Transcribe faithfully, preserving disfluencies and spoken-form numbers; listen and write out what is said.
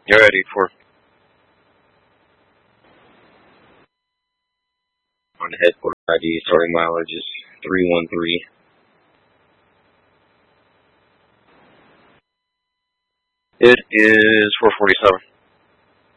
You're ready for on the headquarters I D. Starting mileage is three one three. It is four forty-seven.